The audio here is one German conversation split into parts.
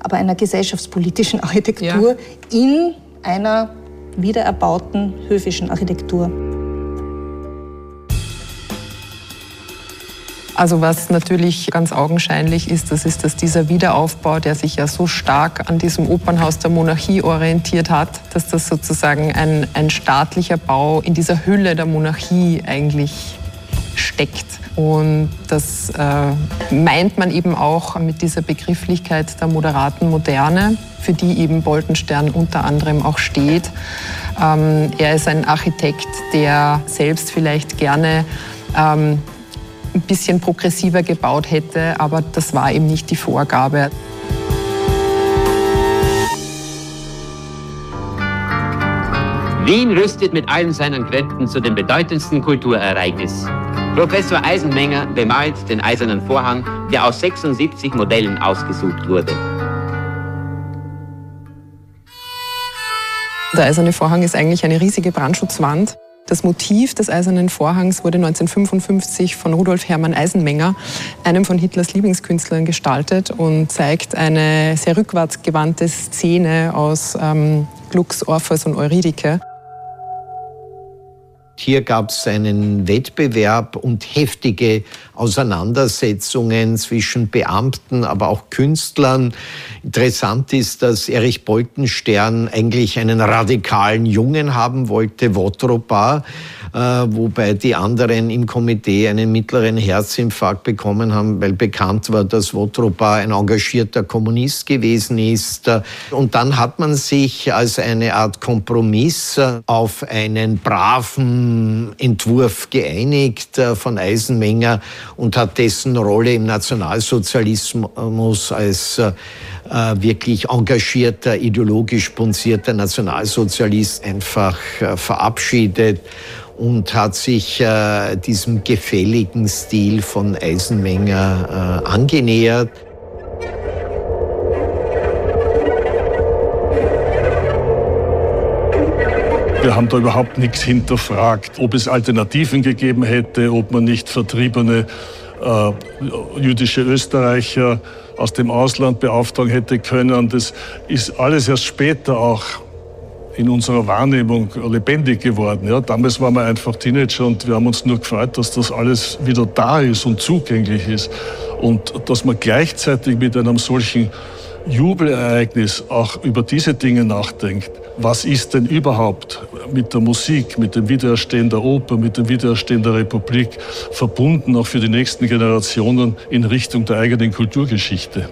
aber einer gesellschaftspolitischen Architektur in einer wiedererbauten höfischen Architektur. Also was natürlich ganz augenscheinlich ist, dass dieser Wiederaufbau, der sich ja so stark an diesem Opernhaus der Monarchie orientiert hat, dass das sozusagen ein staatlicher Bau in dieser Hülle der Monarchie eigentlich steckt. Und das meint man eben auch mit dieser Begrifflichkeit der moderaten Moderne, für die eben Boltenstern unter anderem auch steht. Er ist ein Architekt, der selbst vielleicht gerne ein bisschen progressiver gebaut hätte, aber das war eben nicht die Vorgabe. Wien rüstet mit allen seinen Kräften zu dem bedeutendsten Kulturereignis. Professor Eisenmenger bemalt den Eisernen Vorhang, der aus 76 Modellen ausgesucht wurde. Der Eiserne Vorhang ist eigentlich eine riesige Brandschutzwand. Das Motiv des Eisernen Vorhangs wurde 1955 von Rudolf Hermann Eisenmenger, einem von Hitlers Lieblingskünstlern, gestaltet und zeigt eine sehr rückwärtsgewandte Szene aus Glucks, Orpheus und Eurydike. Hier gab es einen Wettbewerb und heftige Auseinandersetzungen zwischen Beamten, aber auch Künstlern. Interessant ist, dass Erich Boltenstern eigentlich einen radikalen Jungen haben wollte, Wotropa, wobei die anderen im Komitee einen mittleren Herzinfarkt bekommen haben, weil bekannt war, dass Wotropa ein engagierter Kommunist gewesen ist. Und dann hat man sich als eine Art Kompromiss auf einen braven Entwurf geeinigt von Eisenmenger und hat dessen Rolle im Nationalsozialismus als wirklich engagierter, ideologisch punzierter Nationalsozialist einfach verabschiedet und hat sich diesem gefälligen Stil von Eisenmenger angenähert. Wir haben da überhaupt nichts hinterfragt, ob es Alternativen gegeben hätte, ob man nicht vertriebene jüdische Österreicher aus dem Ausland beauftragen hätte können. Das ist alles erst später auch in unserer Wahrnehmung lebendig geworden. Ja, damals waren wir einfach Teenager und wir haben uns nur gefreut, dass das alles wieder da ist und zugänglich ist. Und dass man gleichzeitig mit einem solchen Jubelereignis auch über diese Dinge nachdenkt. Was ist denn überhaupt mit der Musik, mit dem Wiedererstehen der Oper, mit dem Wiedererstehen der Republik verbunden, auch für die nächsten Generationen in Richtung der eigenen Kulturgeschichte?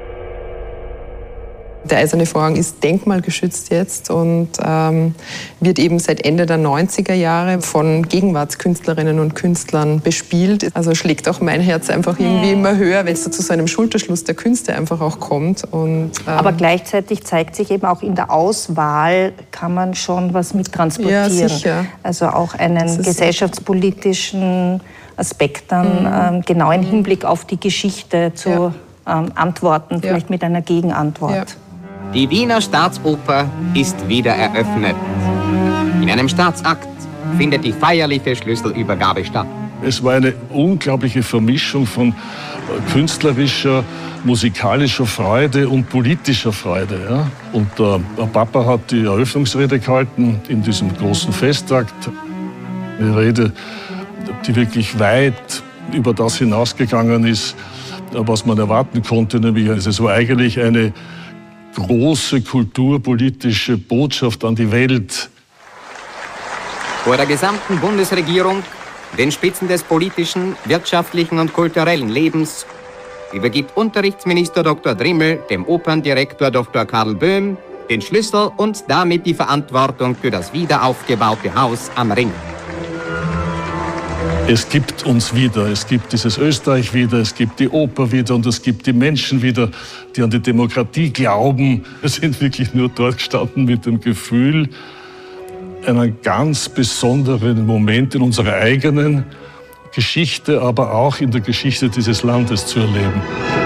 Der Eiserne Vorhang ist denkmalgeschützt jetzt und wird eben seit Ende der 90er Jahre von Gegenwartskünstlerinnen und Künstlern bespielt. Also schlägt auch mein Herz einfach irgendwie immer höher, wenn es zu so einem Schulterschluss der Künste einfach auch kommt. Aber gleichzeitig zeigt sich eben auch in der Auswahl, kann man schon was mittransportieren. Ja, sicher. Also auch einen gesellschaftspolitischen Aspekt dann genau im Hinblick auf die Geschichte zu antworten, vielleicht mit einer Gegenantwort. Ja. Die Wiener Staatsoper ist wieder eröffnet. In einem Staatsakt findet die feierliche Schlüsselübergabe statt. Es war eine unglaubliche Vermischung von künstlerischer, musikalischer Freude und politischer Freude. Ja? Und der Papa hat die Eröffnungsrede gehalten in diesem großen Festakt. Eine Rede, die wirklich weit über das hinausgegangen ist, was man erwarten konnte. Nämlich, es war eigentlich eine große kulturpolitische Botschaft an die Welt. Vor der gesamten Bundesregierung, den Spitzen des politischen, wirtschaftlichen und kulturellen Lebens, übergibt Unterrichtsminister Dr. Drimmel dem Operndirektor Dr. Karl Böhm den Schlüssel und damit die Verantwortung für das wiederaufgebaute Haus am Ring. Es gibt uns wieder, es gibt dieses Österreich wieder, es gibt die Oper wieder und es gibt die Menschen wieder, die an die Demokratie glauben. Wir sind wirklich nur dort gestanden mit dem Gefühl, einen ganz besonderen Moment in unserer eigenen Geschichte, aber auch in der Geschichte dieses Landes zu erleben.